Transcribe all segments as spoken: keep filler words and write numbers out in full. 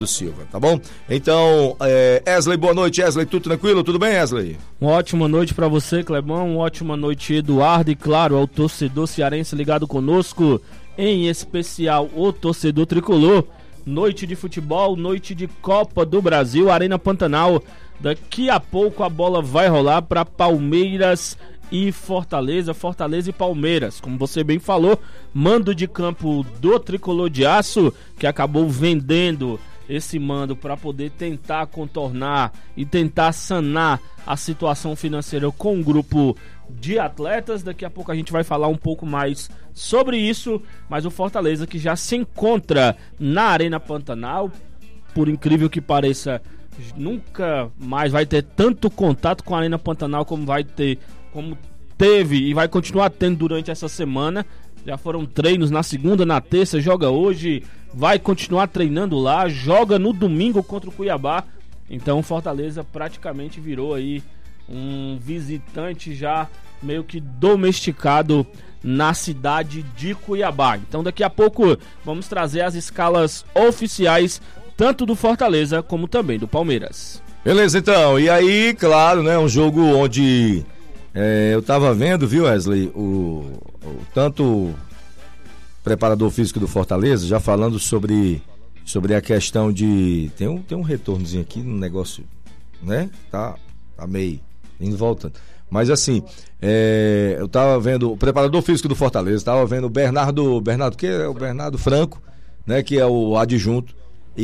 Silva, tá bom? Então, é, Wesley, boa noite, Wesley, tudo tranquilo? Tudo bem, Wesley? Uma ótima noite pra você, Clebão, uma ótima noite, Eduardo, e claro, ao torcedor cearense ligado conosco, em especial o torcedor tricolor. Noite de futebol, noite de Copa do Brasil, Arena Pantanal. Daqui a pouco a bola vai rolar para Palmeiras e Fortaleza, Fortaleza e Palmeiras. Como você bem falou, mando de campo do Tricolor de Aço, que acabou vendendo esse mando para poder tentar contornar e tentar sanar a situação financeira com um grupo de atletas. Daqui a pouco a gente vai falar um pouco mais sobre isso, mas o Fortaleza, que já se encontra na Arena Pantanal, por incrível que pareça, nunca mais vai ter tanto contato com a Arena Pantanal como vai ter, como teve e vai continuar tendo durante essa semana. Já foram treinos na segunda, na terça, joga hoje, vai continuar treinando lá, joga no domingo contra o Cuiabá. Então o Fortaleza praticamente virou aí um visitante já meio que domesticado na cidade de Cuiabá. Então daqui a pouco vamos trazer as escalas oficiais, tanto do Fortaleza como também do Palmeiras. Beleza, então, e aí, claro, né, um jogo onde é, eu tava vendo, viu, Wesley, o, o tanto preparador físico do Fortaleza, já falando sobre, sobre a questão de, tem um, tem um retornozinho aqui no negócio, né, tá, tá meio indo e voltando, mas assim, é, eu tava vendo o preparador físico do Fortaleza, tava vendo o Bernardo, Bernardo, que é o Bernardo Franco, né, que é o adjunto,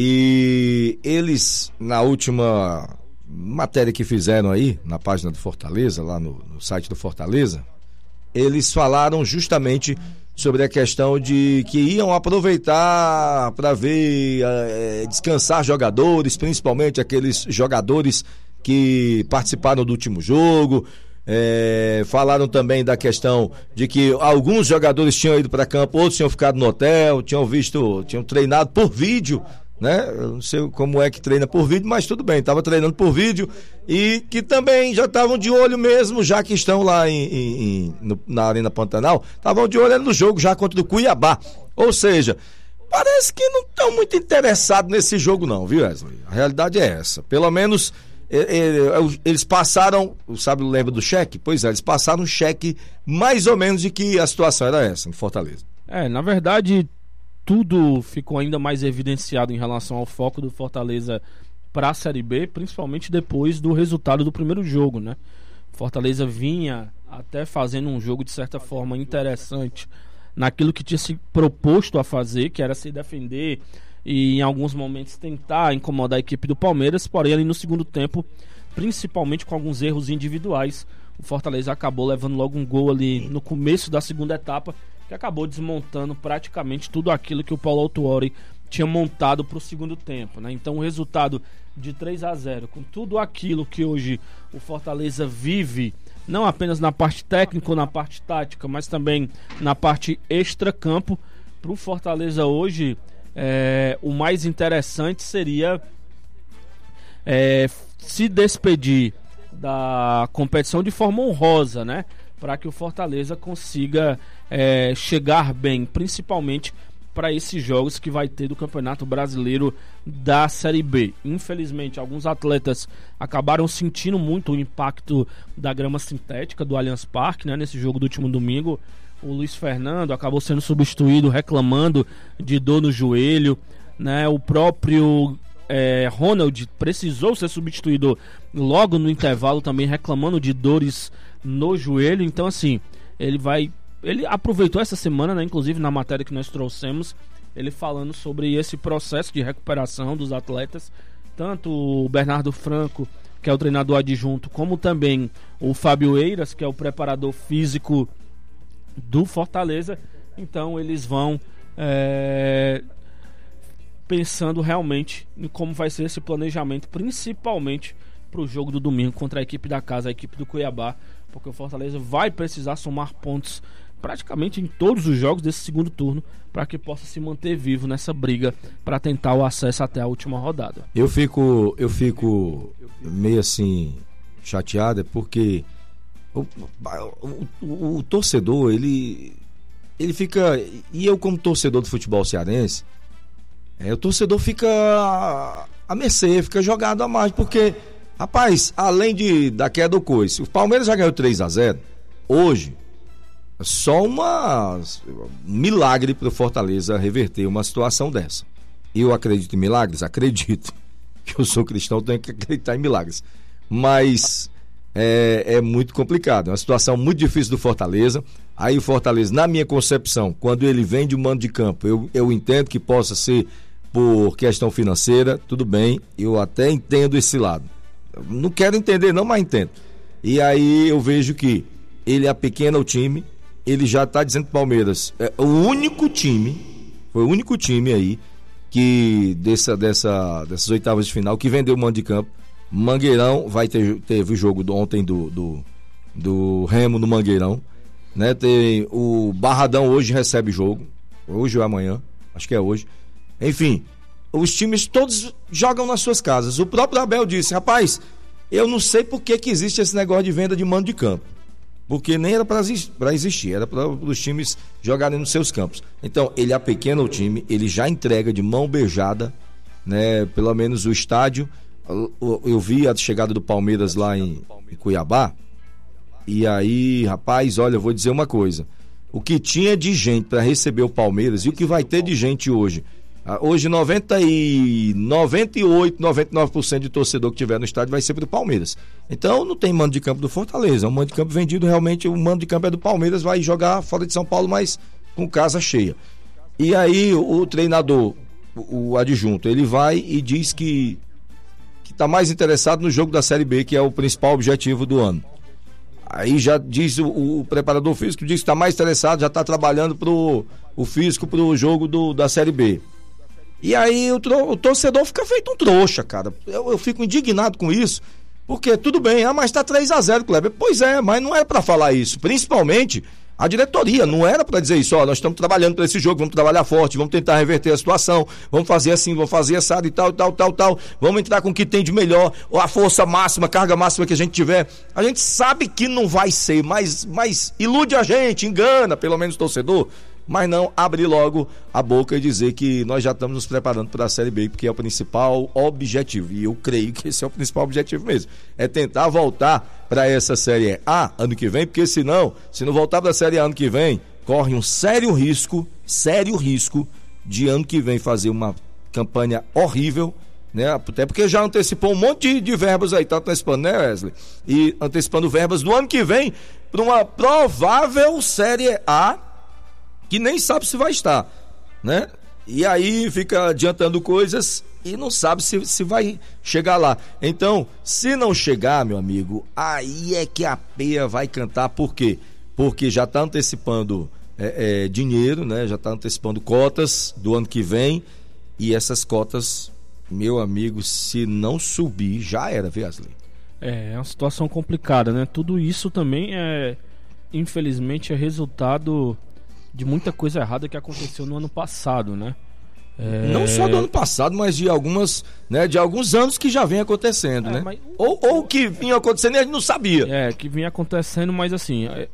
e eles, na última matéria que fizeram aí, na página do Fortaleza, lá no, no site do Fortaleza, eles falaram justamente sobre a questão de que iam aproveitar para ver, é, descansar jogadores, principalmente aqueles jogadores que participaram do último jogo. É, falaram também da questão de que alguns jogadores tinham ido para campo, outros tinham ficado no hotel, tinham visto, tinham treinado por vídeo, né? Eu não sei como é que treina por vídeo, mas tudo bem, estava treinando por vídeo, e que também já estavam de olho mesmo, já que estão lá em, em, no, na Arena Pantanal, estavam de olho no jogo já contra o Cuiabá. Ou seja, parece que não estão muito interessados nesse jogo não, viu, Wesley? A realidade é essa. Pelo menos eles passaram, sabe, lembra do cheque? Pois é, eles passaram um cheque mais ou menos de que a situação era essa em Fortaleza. É, na verdade, tudo ficou ainda mais evidenciado em relação ao foco do Fortaleza para a Série B, principalmente depois do resultado do primeiro jogo, né? Fortaleza vinha até fazendo um jogo de certa forma interessante naquilo que tinha se proposto a fazer, que era se defender e em alguns momentos tentar incomodar a equipe do Palmeiras, porém ali no segundo tempo, principalmente com alguns erros individuais, o Fortaleza acabou levando logo um gol ali no começo da segunda etapa, que acabou desmontando praticamente tudo aquilo que o Paulo Autuori tinha montado para o segundo tempo, né? Então o resultado de três a zero, com tudo aquilo que hoje o Fortaleza vive, não apenas na parte técnica ou na parte tática, mas também na parte extracampo, para o Fortaleza hoje, é, o mais interessante seria é, se despedir da competição de forma honrosa, né? Para que o Fortaleza consiga é, chegar bem, principalmente para esses jogos que vai ter do Campeonato Brasileiro da Série B. Infelizmente, alguns atletas acabaram sentindo muito o impacto da grama sintética do Allianz Parque, né, nesse jogo do último domingo. O Luiz Fernando acabou sendo substituído, reclamando de dor no joelho, né? O próprio é, Ronald precisou ser substituído logo no intervalo, também reclamando de dores no joelho. Então, assim, ele vai... Ele aproveitou essa semana, né, inclusive na matéria que nós trouxemos, ele falando sobre esse processo de recuperação dos atletas, tanto o Bernardo Franco, que é o treinador adjunto, como também o Fábio Eiras, que é o preparador físico do Fortaleza. Então eles vão é, pensando realmente em como vai ser esse planejamento, principalmente para o jogo do domingo contra a equipe da casa, a equipe do Cuiabá, porque o Fortaleza vai precisar somar pontos praticamente em todos os jogos desse segundo turno para que possa se manter vivo nessa briga para tentar o acesso até a última rodada. Eu fico, eu fico meio assim chateado, porque o, o, o, o torcedor, ele, ele fica, e eu como torcedor do futebol cearense, é, o torcedor fica a mercê, fica jogado a mais, porque, rapaz, além de, da queda do coice, o Palmeiras já ganhou três a zero, hoje, só uma, um milagre para o Fortaleza reverter uma situação dessa. Eu acredito em milagres? Acredito. Que eu sou cristão, tenho que acreditar em milagres. Mas é, é muito complicado. É uma situação muito difícil do Fortaleza. Aí o Fortaleza, na minha concepção, quando ele vem de um mando de campo, eu, eu entendo que possa ser por questão financeira, tudo bem, eu até entendo esse lado. Não quero entender não, mas entendo. E aí eu vejo que ele apequena o time, ele já está dizendo para o Palmeiras, é o único time, foi o único time aí, que dessa, dessa, dessas oitavas de final que vendeu o mando de campo. Mangueirão vai ter, teve o jogo do, ontem do, do, do Remo no Mangueirão, né? Tem o Barradão hoje recebe jogo, hoje ou amanhã, acho que é hoje. Enfim, os times todos jogam nas suas casas. O próprio Abel disse, rapaz, eu não sei por que que existe esse negócio de venda de mando de campo, porque nem era para existir, era para os times jogarem nos seus campos. Então, ele apequena o time, ele já entrega de mão beijada, né, pelo menos o estádio. Eu, eu vi a chegada do Palmeiras lá em, em Cuiabá, e aí, rapaz, olha, eu vou dizer uma coisa. O que tinha de gente para receber o Palmeiras e o que vai ter de gente hoje. Hoje noventa e oito, noventa e nove por cento de torcedor que tiver no estádio vai ser pro Palmeiras. Então não tem mando de campo do Fortaleza, é um mando de campo vendido, realmente o mando de campo é do Palmeiras, vai jogar fora de São Paulo, mas com casa cheia. E aí o, o treinador, o, o adjunto, ele vai e diz que que tá mais interessado no jogo da Série B, que é o principal objetivo do ano. Aí já diz o, o preparador físico, diz que está mais interessado, já está trabalhando pro o físico pro jogo do, da Série B. E aí o, tro, o torcedor fica feito um trouxa, cara. Eu, eu fico indignado com isso, porque tudo bem, ah, mas tá três a zero, Kleber. Pois é, mas não era para falar isso. Principalmente a diretoria, não era para dizer isso, ó, nós estamos trabalhando para esse jogo, vamos trabalhar forte, vamos tentar reverter a situação, vamos fazer assim, vamos fazer assado e tal, tal, tal, tal, vamos entrar com o que tem de melhor, ou a força máxima, carga máxima que a gente tiver. A gente sabe que não vai ser, mas, mas ilude a gente, engana, pelo menos o torcedor. Mas não abrir logo a boca e dizer que nós já estamos nos preparando para a Série B, porque é o principal objetivo, e eu creio que esse é o principal objetivo mesmo, é tentar voltar para essa Série A ano que vem, porque senão, se não voltar para a Série A ano que vem, corre um sério risco, sério risco de ano que vem fazer uma campanha horrível, né? Até porque já antecipou um monte de, de verbas aí, tá antecipando, né, Wesley? E antecipando verbas do ano que vem para uma provável Série A, que nem sabe se vai estar, né? E aí fica adiantando coisas e não sabe se, se vai chegar lá. Então, se não chegar, meu amigo, aí é que a peia vai cantar. Por quê? Porque já está antecipando é, é, dinheiro, né? Já está antecipando cotas do ano que vem, e essas cotas, meu amigo, se não subir, já era, Wesley. É, é uma situação complicada, né? Tudo isso também é, infelizmente, é resultado de muita coisa errada que aconteceu no ano passado, né? É... Não só do ano passado, mas de algumas, né, de alguns anos que já vem acontecendo, é, né? Mas... Ou, ou que vinha acontecendo e a gente não sabia. É, que vinha acontecendo, mas assim, é,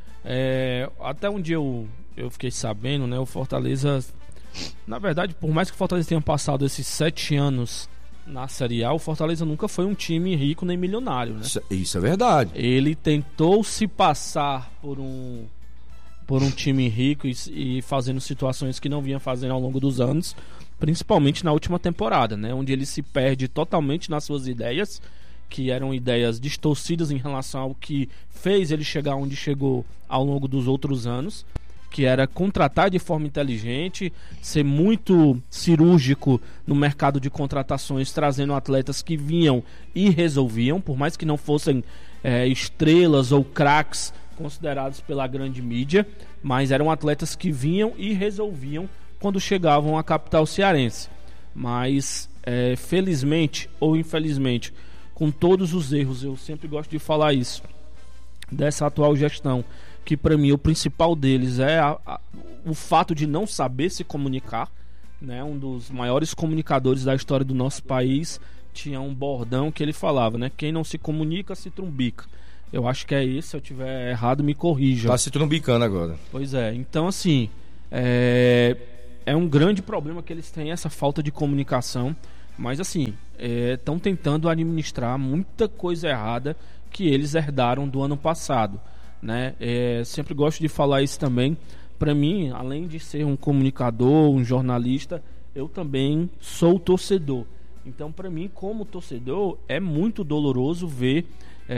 é, até um dia eu, eu fiquei sabendo, né? O Fortaleza, na verdade, por mais que o Fortaleza tenha passado esses sete anos na Série A, o Fortaleza nunca foi um time rico nem milionário, né? Isso, isso é verdade. Ele tentou se passar por um por um time rico e, e fazendo situações que não vinha fazendo ao longo dos anos, principalmente na última temporada, né? Onde ele se perde totalmente nas suas ideias, que eram ideias distorcidas em relação ao que fez ele chegar onde chegou ao longo dos outros anos, que era contratar de forma inteligente, ser muito cirúrgico no mercado de contratações, trazendo atletas que vinham e resolviam, por mais que não fossem é, estrelas ou craques considerados pela grande mídia, mas eram atletas que vinham e resolviam quando chegavam à capital cearense. Mas é, felizmente ou infelizmente, com todos os erros, eu sempre gosto de falar isso, dessa atual gestão, que para mim o principal deles é a, a, o fato de não saber se comunicar, né? Um dos maiores comunicadores da história do nosso país tinha um bordão que ele falava, né? Quem não se comunica se trumbica. Eu acho que é isso, se eu tiver errado me corrija. Tá se trumbicando agora. Pois é, então assim, é... é um grande problema que eles têm, essa falta de comunicação. Mas assim, estão é, tentando administrar muita coisa errada que eles herdaram do ano passado, né? É, sempre gosto de falar isso também. Para mim, além de ser um comunicador, um jornalista, eu também sou torcedor. Então, para mim, como torcedor, é muito doloroso ver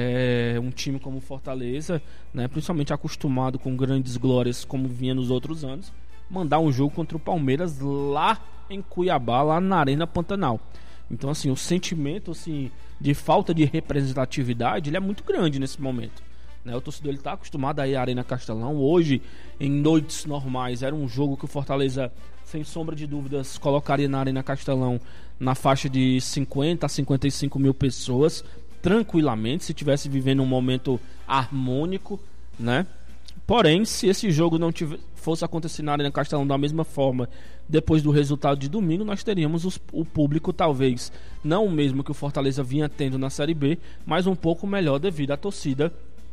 é, um time como Fortaleza, né, principalmente acostumado com grandes glórias como vinha nos outros anos, mandar um jogo contra o Palmeiras lá em Cuiabá, lá na Arena Pantanal. Então, assim, o sentimento assim, de falta de representatividade, ele é muito grande nesse momento, né? O torcedor está acostumado a ir à Arena Castelão. Hoje, em noites normais, era um jogo que o Fortaleza, sem sombra de dúvidas, colocaria na Arena Castelão na faixa de cinquenta a cinquenta e cinco mil pessoas, tranquilamente, se estivesse vivendo um momento harmônico, né? Porém, se esse jogo não tivesse, fosse acontecer na Arena Castelão da mesma forma, depois do resultado de domingo, nós teríamos os, o público talvez não o mesmo que o Fortaleza vinha tendo na Série B, mas um pouco melhor devido à torcida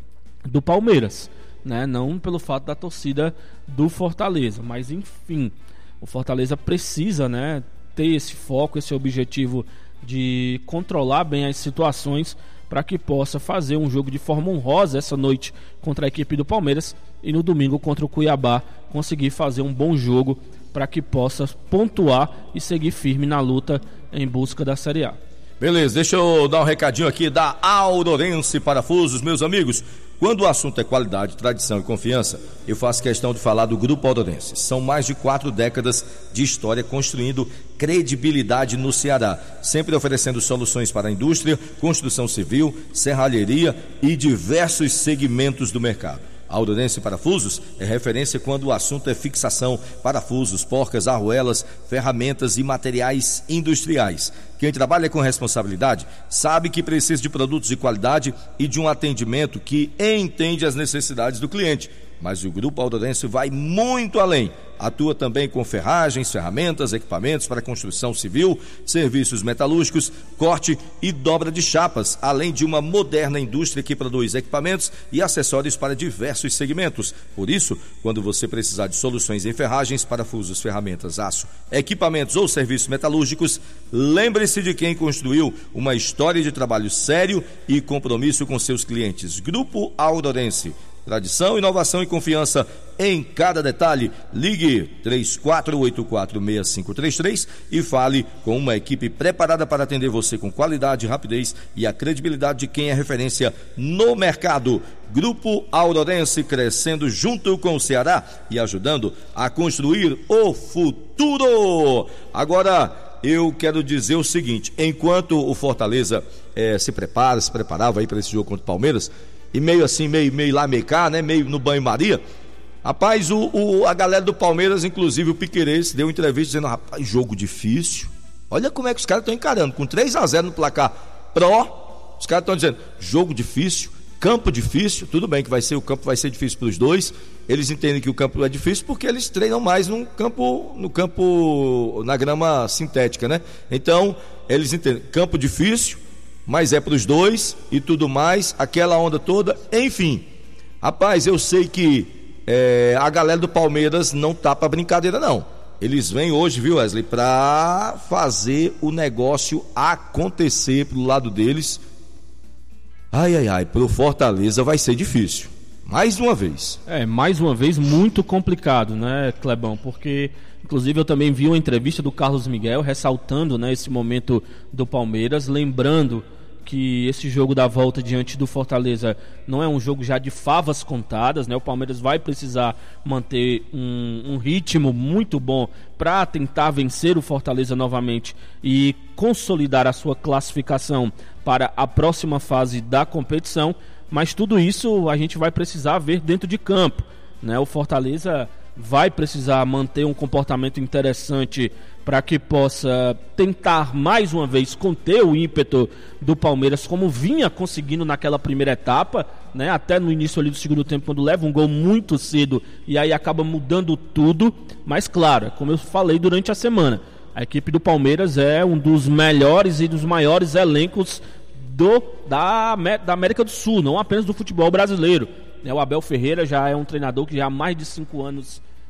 do Palmeiras, né? Não pelo fato da torcida do Fortaleza, mas enfim, o Fortaleza precisa, né, ter esse foco, esse objetivo de controlar bem as situações para que possa fazer um jogo de forma honrosa essa noite contra a equipe do Palmeiras e no domingo contra o Cuiabá conseguir fazer um bom jogo para que possa pontuar e seguir firme na luta em busca da Série A. Beleza, deixa eu dar um recadinho aqui da Aurorense Parafusos, meus amigos. Quando o assunto é qualidade, tradição e confiança, eu faço questão de falar do Grupo Aurorense. São mais de quatro décadas de história construindo credibilidade no Ceará, sempre oferecendo soluções para a indústria, construção civil, serralheria e diversos segmentos do mercado. A Aurorense Parafusos é referência quando o assunto é fixação, parafusos, porcas, arruelas, ferramentas e materiais industriais. Quem trabalha com responsabilidade sabe que precisa de produtos de qualidade e de um atendimento que entende as necessidades do cliente. Mas o Grupo Aurorense vai muito além. Atua também com ferragens, ferramentas, equipamentos para construção civil, serviços metalúrgicos, corte e dobra de chapas, além de uma moderna indústria que produz equipamentos e acessórios para diversos segmentos. Por isso, quando você precisar de soluções em ferragens, parafusos, ferramentas, aço, equipamentos ou serviços metalúrgicos, lembre-se de quem construiu uma história de trabalho sério e compromisso com seus clientes. Grupo Aurorense. Tradição, inovação e confiança em cada detalhe. Ligue três quatro oito quatro, seis cinco três três e fale com uma equipe preparada para atender você com qualidade, rapidez e a credibilidade de quem é referência no mercado. Grupo Aurorense, crescendo junto com o Ceará e ajudando a construir o futuro. Agora, eu quero dizer o seguinte: enquanto o Fortaleza eh, se prepara, se preparava aí para esse jogo contra o Palmeiras, e meio assim, meio, meio lá, meio cá, né? Meio no banho-maria. Rapaz, o, o, a galera do Palmeiras, inclusive o Piquerez, deu uma entrevista dizendo: rapaz, jogo difícil. Olha como é que os caras estão encarando. Com três a zero no placar pró, os caras estão dizendo: jogo difícil, campo difícil. Tudo bem que vai ser, o campo vai ser difícil para os dois. Eles entendem que o campo é difícil porque eles treinam mais no campo, no campo, na grama sintética, né? Então, eles entendem, campo difícil, mas é para os dois e tudo mais, aquela onda toda, enfim. Rapaz, eu sei que é, a galera do Palmeiras não tá para brincadeira, não. Eles vêm hoje, viu, Wesley, para fazer o negócio acontecer pro lado deles. Ai, ai, ai, pro Fortaleza vai ser difícil. Mais uma vez. É, mais uma vez muito complicado, né, Clebão? Porque, inclusive, eu também vi uma entrevista do Carlos Miguel ressaltando, né, esse momento do Palmeiras, lembrando que esse jogo da volta diante do Fortaleza não é um jogo já de favas contadas, né? O Palmeiras vai precisar manter um, um ritmo muito bom para tentar vencer o Fortaleza novamente e consolidar a sua classificação para a próxima fase da competição, mas tudo isso a gente vai precisar ver dentro de campo, né? O Fortaleza vai precisar manter um comportamento interessante para que possa tentar mais uma vez conter o ímpeto do Palmeiras, como vinha conseguindo naquela primeira etapa, né? Até no início ali do segundo tempo, quando leva um gol muito cedo e aí acaba mudando tudo. Mas claro, como eu falei durante a semana, a equipe do Palmeiras é um dos melhores e dos maiores elencos do, da, da América do Sul, não apenas do futebol brasileiro. O Abel Ferreira já é um treinador que já há mais de cinco anos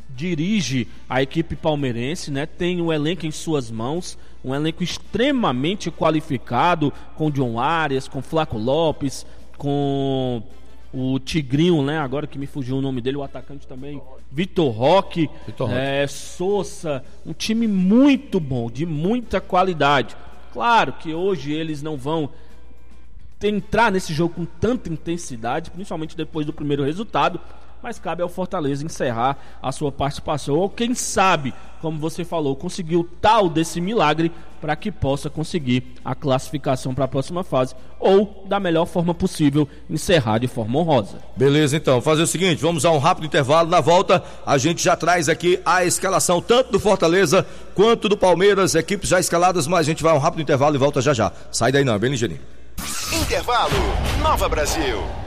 dirige a equipe palmeirense, né? Tem o elenco em suas mãos, um elenco extremamente qualificado, com John Arias, com Flaco Lopes, com o Tigrinho, né? Agora que me fugiu o nome dele, o atacante também, Vitor Roque, Vitor Roque. É, Sousa, um time muito bom, de muita qualidade. Claro que hoje eles não vão entrar nesse jogo com tanta intensidade, principalmente depois do primeiro resultado, mas cabe ao Fortaleza encerrar a sua participação, ou quem sabe, como você falou, conseguir o tal desse milagre para que possa conseguir a classificação para a próxima fase, ou da melhor forma possível encerrar de forma honrosa. Beleza, então, fazer o seguinte, vamos a um rápido intervalo. Na volta a gente já traz aqui a escalação tanto do Fortaleza quanto do Palmeiras, equipes já escaladas, mas a gente vai a um rápido intervalo e volta já já. Sai daí não, bem ligeirinho. Intervalo, Nova Brasil.